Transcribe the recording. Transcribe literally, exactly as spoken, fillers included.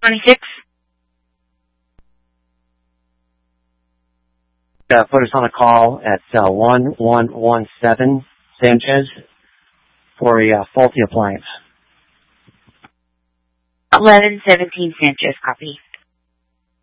twenty-six. Uh, put us on a call at uh, one one one seven Sanchez for a uh, faulty appliance. eleven seventeen Sanchez, copy.